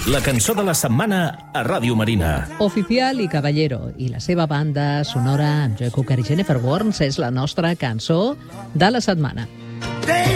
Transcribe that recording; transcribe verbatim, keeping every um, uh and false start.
La cançó de la setmana a Ràdio Marina. Oficial i Caballero i la seva banda sonora amb Joe Cocker i Jennifer Warnes és la nostra cançó de la setmana.